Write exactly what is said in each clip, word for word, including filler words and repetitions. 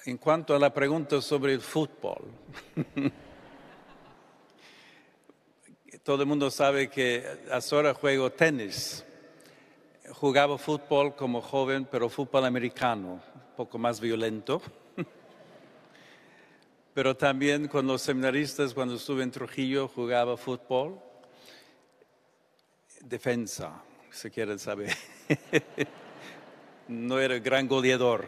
En cuanto a la pregunta sobre el fútbol, todo el mundo sabe que ahora juego tenis. Jugaba fútbol como joven, pero fútbol americano, un poco más violento. Pero también con los seminaristas, cuando estuve en Trujillo, jugaba fútbol. Defensa, si quieren saber. No era gran goleador.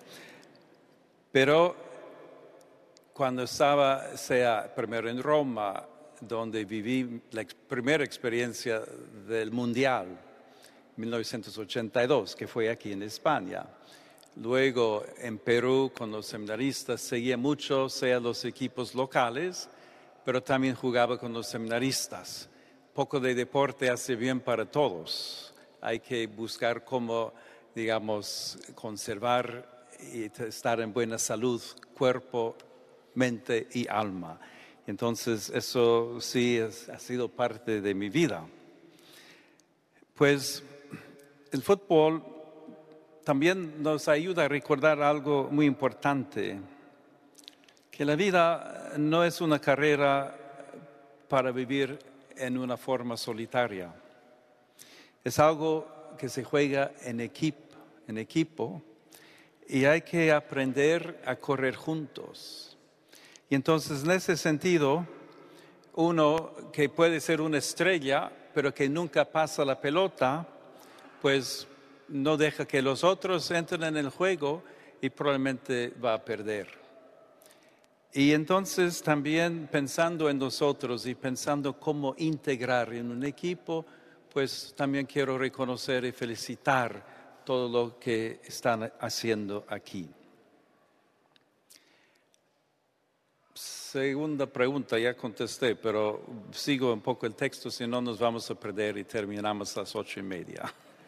Pero cuando estaba, sea, primero en Roma, donde viví la primera experiencia del Mundial, mil novecientos ochenta y dos, que fue aquí en España. Luego en Perú con los seminaristas seguía mucho, sea los equipos locales, pero también jugaba con los seminaristas. Poco de deporte hace bien para todos. Hay que buscar cómo, digamos, conservar y estar en buena salud, cuerpo, mente y alma. Entonces eso sí es, ha sido parte de mi vida. Pues el fútbol también nos ayuda a recordar algo muy importante, que la vida no es una carrera para vivir en una forma solitaria. Es algo que se juega en equipo, en equipo y hay que aprender a correr juntos. Y entonces, en ese sentido, uno que puede ser una estrella, pero que nunca pasa la pelota, pues no deja que los otros entren en el juego y probablemente va a perder. Y entonces también pensando en nosotros y pensando cómo integrar en un equipo, pues también quiero reconocer y felicitar todo lo que están haciendo aquí. Segunda pregunta, ya contesté, pero sigo un poco el texto, si no nos vamos a perder y terminamos a las ocho y media.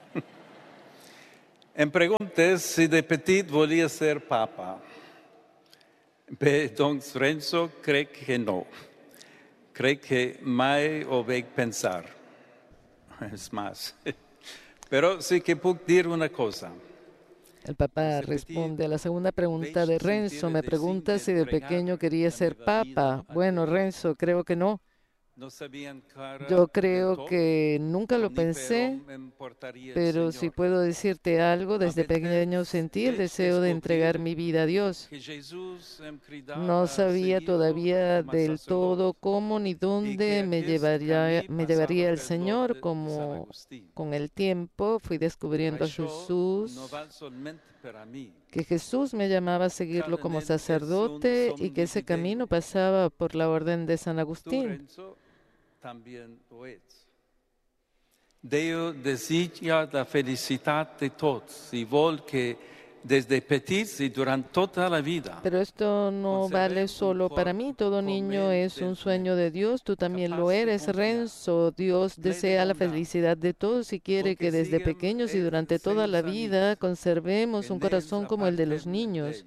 En preguntes si de petit volía ser papa. Bé, doncs Renzo crec que no. Crec que mai ho vaig pensar. Es más. Pero sí que puc dir una cosa. El Papa responde a la segunda pregunta de Renzo. Me pregunta si de pequeño quería ser papa. Bueno, Renzo, creo que no. Yo creo que nunca lo pensé, pero si puedo decirte algo, desde pequeño sentí el deseo de entregar mi vida a Dios. No sabía todavía del todo cómo ni dónde me llevaría, me llevaría el Señor. Como con el tiempo fui descubriendo a Jesús, que Jesús me llamaba a seguirlo como sacerdote y que ese camino pasaba por la orden de San Agustín. También lo es. Dio deseja la felicidad de todos y vol que desde petits y durante toda la vida. Pero esto no vale solo para mí. Todo niño es un sueño de Dios. Tú también lo eres, Renzo. Dios desea la felicidad de todos y quiere que desde pequeños y durante toda la vida conservemos un corazón como el de los niños,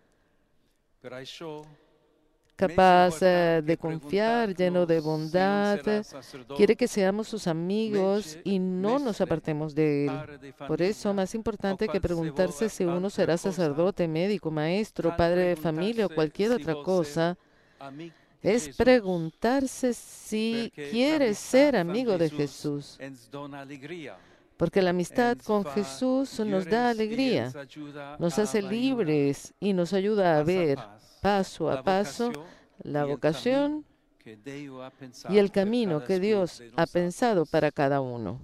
capaz uh, de confiar, lleno de bondad. Quiere que seamos sus amigos y no nos apartemos de él. Por eso, más importante que preguntarse si uno será sacerdote, médico, maestro, padre de familia o cualquier otra cosa, es preguntarse si quiere ser amigo de Jesús. Porque la amistad con Jesús nos da alegría, nos hace libres y nos ayuda a ver paso a paso la vocación y el camino que Dios ha pensado para cada uno.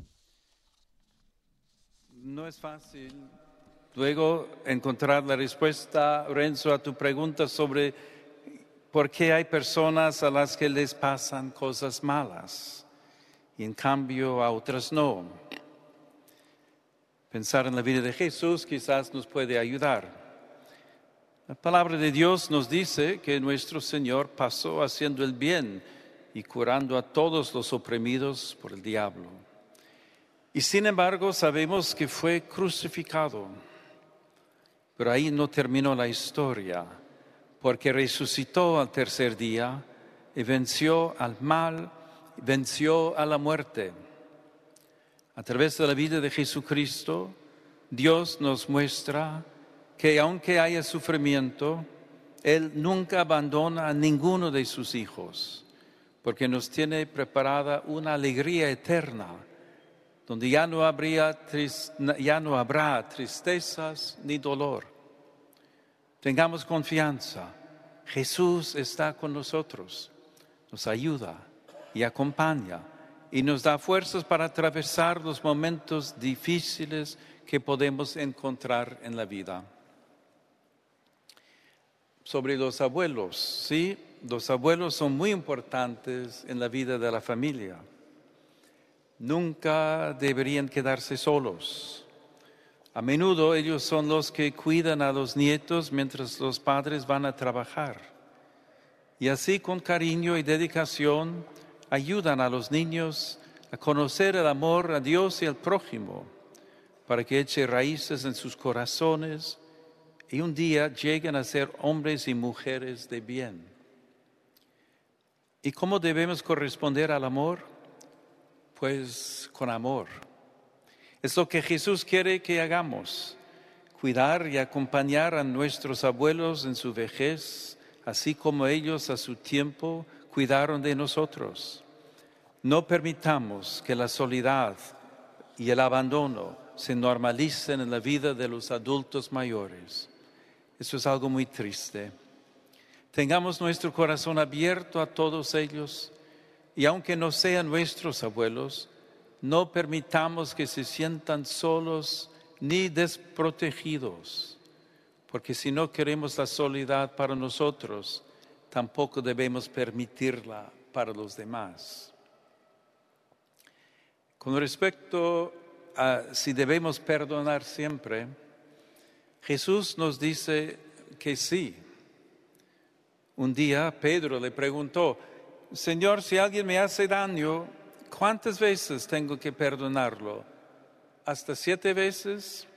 No es fácil luego encontrar la respuesta, Renzo, a tu pregunta sobre por qué hay personas a las que les pasan cosas malas y en cambio a otras no. Pensar en la vida de Jesús quizás nos puede ayudar. La palabra de Dios nos dice que nuestro Señor pasó haciendo el bien y curando a todos los oprimidos por el diablo. Y sin embargo sabemos que fue crucificado. Pero ahí no terminó la historia, porque resucitó al tercer día y venció al mal, venció a la muerte. A través de la vida de Jesucristo, Dios nos muestra que aunque haya sufrimiento, Él nunca abandona a ninguno de sus hijos, porque nos tiene preparada una alegría eterna, donde ya no, habría, ya no habrá tristezas ni dolor. Tengamos confianza, Jesús está con nosotros, nos ayuda y acompaña y nos da fuerzas para atravesar los momentos difíciles que podemos encontrar en la vida. Sobre los abuelos, sí, los abuelos son muy importantes en la vida de la familia. Nunca deberían quedarse solos. A menudo ellos son los que cuidan a los nietos mientras los padres van a trabajar. Y así, con cariño y dedicación, ayudan a los niños a conocer el amor a Dios y al prójimo, para que eche raíces en sus corazones y un día lleguen a ser hombres y mujeres de bien. ¿Y cómo debemos corresponder al amor? Pues con amor. Es lo que Jesús quiere que hagamos, cuidar y acompañar a nuestros abuelos en su vejez, así como ellos a su tiempo cuidaron de nosotros. No permitamos que la soledad y el abandono se normalicen en la vida de los adultos mayores. Eso es algo muy triste. Tengamos nuestro corazón abierto a todos ellos y aunque no sean nuestros abuelos, no permitamos que se sientan solos ni desprotegidos, porque si no queremos la soledad para nosotros, tampoco debemos permitirla para los demás. Con respecto a si debemos perdonar siempre, Jesús nos dice que sí. Un día Pedro le preguntó: Señor, si alguien me hace daño, ¿cuántas veces tengo que perdonarlo? ¿Hasta siete veces?